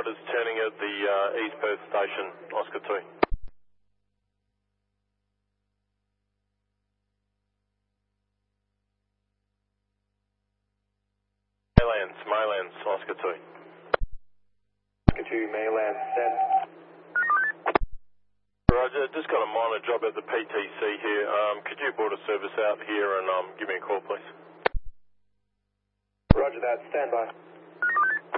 riders turning at the East Perth station, Oscar 2. Maylands, Oscar 2. Oscar 2, Maylands, send. Roger, just got a minor job at the PTC here. Could you board a service out here and give me a call, please? Roger that, stand by.